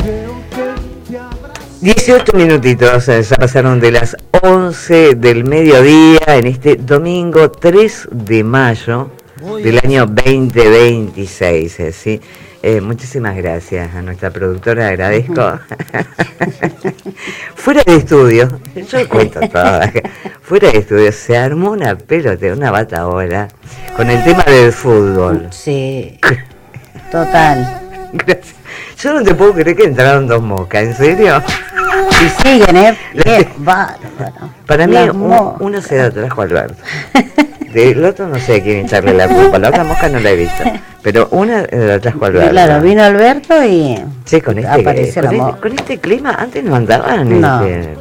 18 minutitos, ya pasaron de las 11 del mediodía en este domingo 3 de mayo del año 2026, ¿sí? Muchísimas gracias a nuestra productora, agradezco. Fuera de estudio, yo cuento todo, fuera de estudio se armó una pelota, una bataola con el tema del fútbol. Sí, total. Gracias. Yo no te puedo creer que entraron dos moscas, ¿en serio? Y siguen, qué bárbaro. Para mí, uno se la trajo a Alberto. Del otro no sé a quién echarle la culpa. La otra mosca no la he visto. Pero una la trajo a Alberto. Claro, vino Alberto y sí, con este clima, antes no andaban. No.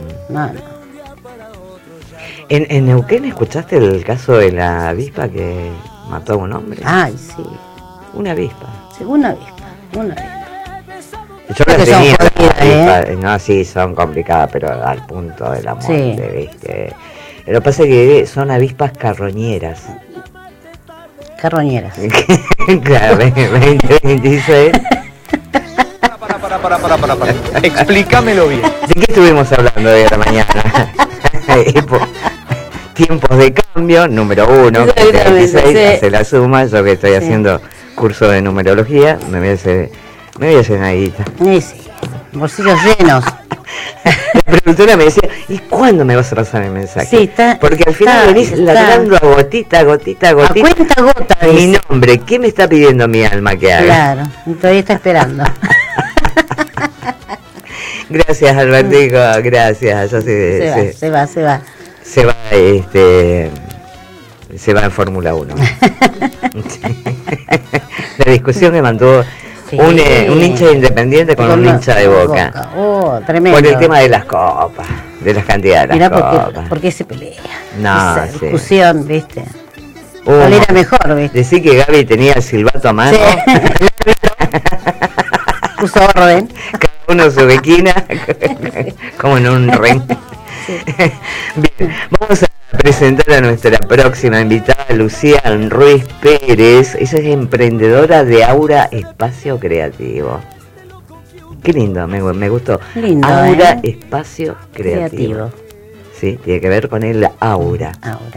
En Neuquén, ¿escuchaste el caso de la avispa que mató a un hombre? Ay, sí. Una avispa. Sí, una avispa. Yo las tenía, no, sí, son complicadas, pero al punto de la muerte, sí. ¿Viste? Lo que pasa es que son avispas carroñeras. Carroñeras. Claro, 2026. Para. Explícamelo bien. ¿De qué estuvimos hablando hoy a la mañana? Tiempos de cambio, número 1, 26, hace la suma, yo que estoy haciendo curso de numerología, me voy a hacer una guita. Sí, bolsillos llenos. La productora me decía, ¿y cuándo me vas a pasar el mensaje? Sí, porque al final venís ladrando a gotita. A cuenta gota. Mi nombre, ¿qué me está pidiendo mi alma que haga? Claro, y todavía está esperando. Gracias, Albertico, gracias. Se va. Se va en Fórmula 1. La discusión que mantuvo un hincha de Independiente con un hincha de Boca. Oh, tremendo. Por el tema de las copas, de las cantidades de las copas. ¿Por qué se pelea? No, esa discusión, ¿viste? ¿Cuál era mejor, viste? Decir que Gaby tenía el silbato a mano. Sí. Puso orden. Cada uno su esquina, como en un ring. Sí. Bien, vamos a presentar a nuestra próxima invitada, Lucía Ruiz Pérez. Ella es emprendedora de Aura Espacio Creativo. Qué lindo, me gustó. Lindo, Aura Espacio Creativo. Sí, tiene que ver con el aura.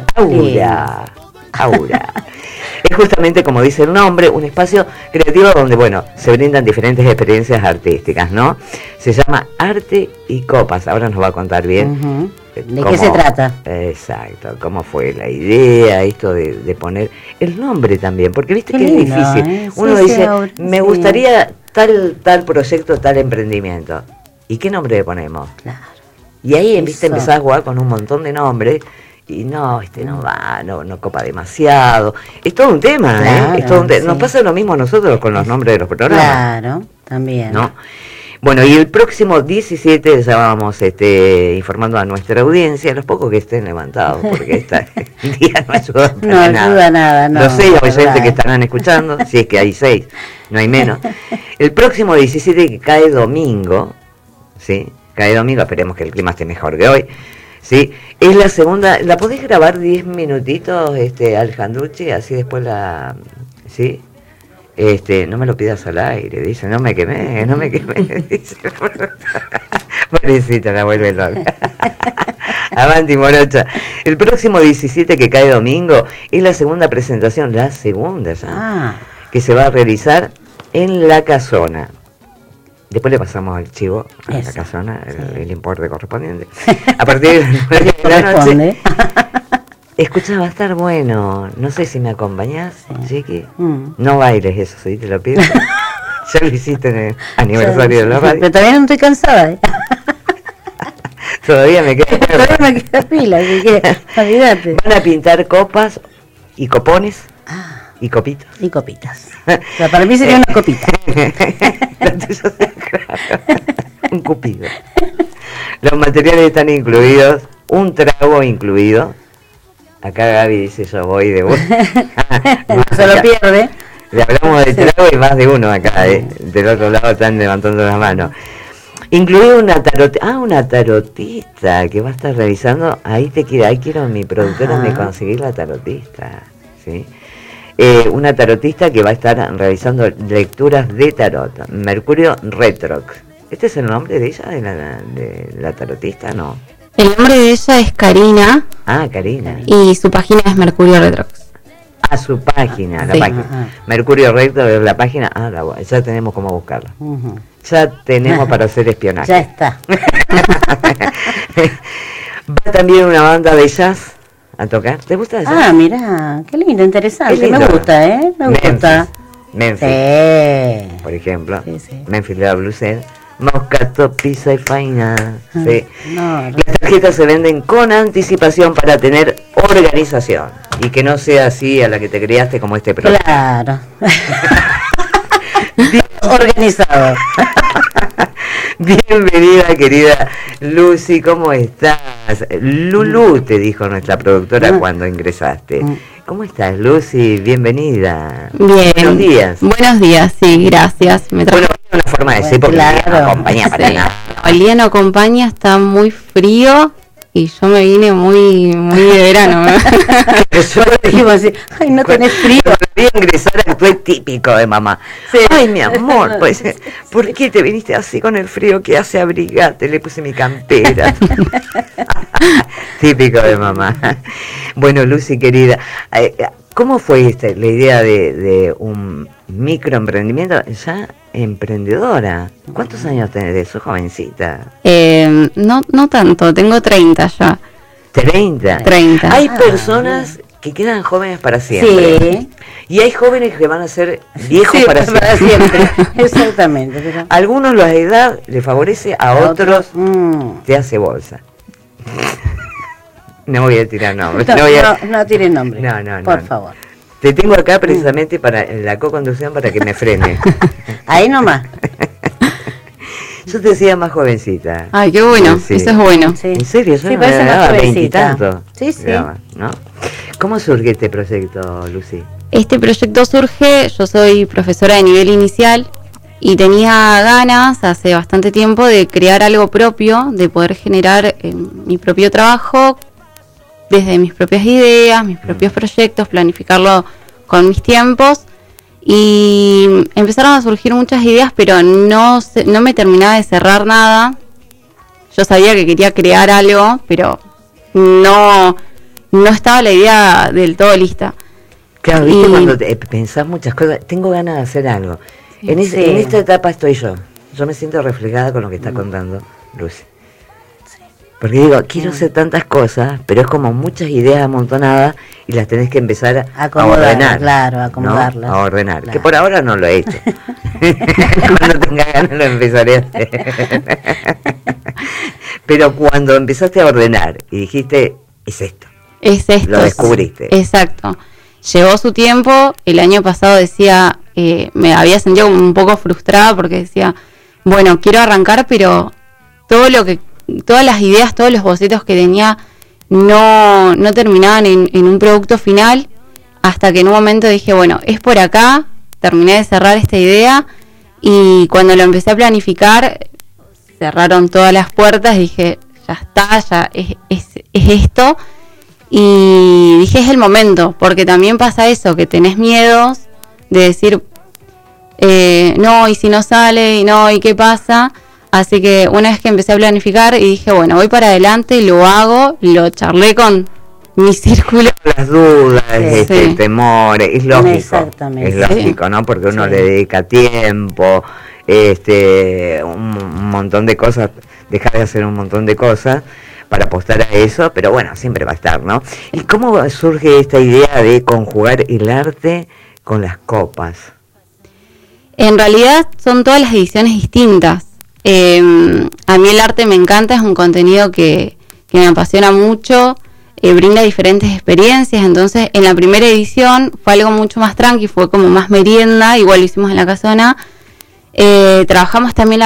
Aura. Es justamente, como dice el nombre, un espacio creativo donde, bueno, se brindan diferentes experiencias artísticas, ¿no? Se llama Arte y Copas. Ahora nos va a contar bien. ¿De qué se trata? Exacto, cómo fue la idea, esto de poner el nombre también, porque viste que lindo, es difícil. Uno dice, me gustaría tal proyecto, tal emprendimiento. ¿Y qué nombre le ponemos? Claro. Y ahí, viste, empezás a jugar con un montón de nombres. Y no va, no copa demasiado. Es todo un tema, claro, es todo un Nos pasa lo mismo a nosotros con los nombres de los programas. Claro, también. ¿No? Bueno, y el próximo 17 ya vamos informando a nuestra audiencia, los pocos que estén levantados, porque este día no ayuda nada. Los 6 oyentes que estarán escuchando, si es que hay 6, no hay menos. El próximo 17, que cae domingo, ¿sí? Cae domingo, esperemos que el clima esté mejor que hoy. Sí, es la segunda. ¿La podés grabar 10 minutitos, Alejandrucci? Así después ¿sí? No me lo pidas al aire, dice, no me quemé, dice. Pobrecita, la vuelve loca. Avanti, morocha. El próximo 17, que cae domingo, es la segunda presentación, que se va a realizar en La Casona. Después le pasamos al chivo a La Casona, el importe correspondiente. A partir de las 9 de la noche. Escucha, va a estar bueno. No sé si me acompañás, Chiqui. No bailes eso, ¿sí? Te lo pido. Ya lo hiciste en el aniversario de la radio. Pero todavía no estoy cansada, Todavía me queda pila, así que olvídate. Van a pintar copas y copones. Y copitos. Y copitas. O sea, para mí sería una copita. Un cupido. Los materiales están incluidos, un trago incluido. Acá Gaby dice, yo voy de uno. Se lo pierde. Le hablamos de trago y más de uno acá, del otro lado están levantando las manos. Incluido una tarotista que va a estar revisando. Ahí quiero mi productora me conseguir la tarotista, ¿sí? Una tarotista que va a estar realizando lecturas de tarot. Mercurio retro, ¿Este es el nombre de ella, de la tarotista? No. El nombre de ella es Karina. Ah, Karina. Y su página es Mercurio Retrox. Ah, su página, la Sí. página. Mercurio Retrox es la página. Ah, ya tenemos cómo buscarla. Ya tenemos para hacer espionaje. Ya está. Va también una banda de jazz a tocar. ¿Te gusta el jazz? Ah, mira, qué lindo, interesante. Qué lindo. Me gusta, ¿eh? Me gusta. Memphis, Sí. por ejemplo. Sí, sí. Memphis la blusera. Moscato, pizza y faina. Sí. No, Las tarjetas se venden con anticipación para tener organización y que no sea así a la que te criaste como este programa. claro. Organizado. Bienvenida, querida Lucy, ¿cómo estás? Lulú, te dijo nuestra productora cuando ingresaste. ¿Cómo estás, Lucy? Bienvenida. Bien. Buenos días. Buenos días, sí, gracias. Me trajo. Bueno, una forma de decir porque Claro. no acompaña para Sí. nada. El día no acompaña, está muy frío y yo me vine muy de verano. Yo Dijimos así, ay, no tenés frío. Cuando voy a ingresar actué típico de mamá. Sí. Ay, mi amor, pues, ¿por qué te viniste así con el frío que hace? Abrigate, le puse mi campera. Típico de mamá. Bueno, Lucy, querida, ¿cómo fue la idea de un microemprendimiento? Ya emprendedora. ¿Cuántos años tenés? Sos jovencita. No tanto, tengo 30 ya. 30. 30. Hay personas que quedan jóvenes para siempre. Sí. Y hay jóvenes que van a ser viejos Sí, para siempre. siempre. Exactamente. Pero A algunos la edad le favorece, a otros mm. te hace bolsa. No voy a tirar nombres. No, no voy a- no tires nombre. No, Por no. favor. Te tengo acá precisamente para la co-conducción para que me frene. Ahí nomás. Yo te decía más jovencita. Ay, qué bueno, Sí. eso es bueno. Sí. ¿En serio? Yo Sí, no parece me más daba jovencita. veintitantos. Sí, sí. ¿No? ¿Cómo surge este proyecto, Lucy? Este proyecto surge, yo soy profesora de nivel inicial y tenía ganas hace bastante tiempo de crear algo propio, de poder generar mi propio trabajo desde mis propias ideas, mis propios proyectos, planificarlo con mis tiempos. Y empezaron a surgir muchas ideas, pero no me terminaba de cerrar nada. Yo sabía que quería crear algo, pero no estaba la idea del todo lista. Claro, viste Y- cuando pensás muchas cosas, tengo ganas de hacer algo. En Sí. esta etapa estoy yo. Yo me siento reflejada con lo que está contando Lucy. Porque digo, quiero hacer tantas cosas, pero es como muchas ideas amontonadas y las tenés que empezar a Acomodarlas, ordenar. claro, ¿no? acomodarlas. A ordenar. Claro. Que por ahora no lo he hecho. Cuando tenga ganas lo empezaré a hacer. Pero cuando empezaste a ordenar y dijiste, es esto. Es esto. Lo descubriste. Exacto. Llevó su tiempo. El año pasado decía, me había sentido como un poco frustrada porque decía, bueno, quiero arrancar, pero todas las ideas, todos los bocetos que tenía no terminaban en un producto final, hasta que en un momento dije, bueno, es por acá, terminé de cerrar esta idea y cuando lo empecé a planificar, cerraron todas las puertas y dije, ya está, ya es esto. Y dije, es el momento, porque también pasa eso, que tenés miedos de decir, no, y si no sale, y no, y qué pasa. Así que una vez que empecé a planificar y dije, bueno, voy para adelante, lo hago, lo charlé con mi círculo. Las dudas, Sí. temores, es lógico. Exactamente. Es lógico, ¿no? Porque uno Sí. le dedica tiempo, un montón de cosas, dejar de hacer un montón de cosas para apostar a eso, pero bueno, siempre va a estar, ¿no? ¿Y cómo surge esta idea de conjugar el arte con las copas? En realidad son todas las ediciones distintas. A mí el arte me encanta, es un contenido que me apasiona mucho, brinda diferentes experiencias. Entonces en la primera edición fue algo mucho más tranqui, fue como más merienda, igual lo hicimos en la casona. Trabajamos también